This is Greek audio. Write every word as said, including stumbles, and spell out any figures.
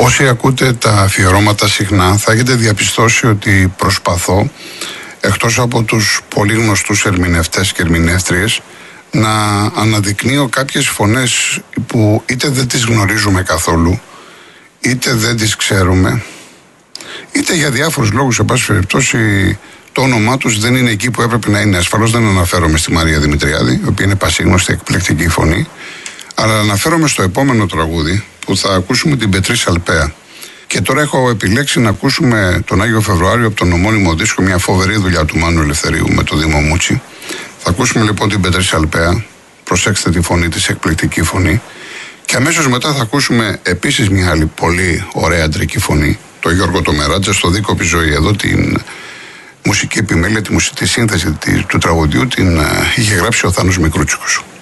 Όσοι ακούτε τα αφιερώματα συχνά θα έχετε διαπιστώσει ότι προσπαθώ, εκτός από τους πολύ γνωστούς ερμηνευτές και ερμηνεύτριες, να αναδεικνύω κάποιες φωνές που είτε δεν τις γνωρίζουμε καθόλου, είτε δεν τις ξέρουμε, είτε για διάφορους λόγους, σε πάση περιπτώσει, το όνομά τους δεν είναι εκεί που έπρεπε να είναι. Ασφαλώς δεν αναφέρομαι στη Μαρία Δημητριάδη, η οποία είναι πασίγνωστη, εκπληκτική φωνή, αλλά αναφέρομαι στο επόμενο τραγούδι που θα ακούσουμε, την Πετρίσσα Αλπαία. Και τώρα έχω επιλέξει να ακούσουμε τον Άγιο Φεβρουάριο από τον ομώνυμο δίσκο, μια φοβερή δουλειά του Μάνου Ελευθερίου με το Δήμο Μούτσι. Θα ακούσουμε λοιπόν την Πετρίσσα Αλπαία. Προσέξτε τη φωνή της, εκπληκτική φωνή. Και αμέσως μετά θα ακούσουμε επίσης μια άλλη πολύ ωραία αντρική φωνή, το Γιώργο το Μεράτζα, στο Δίκοπη Ζωή. Εδώ την μουσική επιμέλεια, τη, μουσική, τη σύνθεση του τραγουδιού την είχε γράψει ο Θάνος Μικρούτσικος.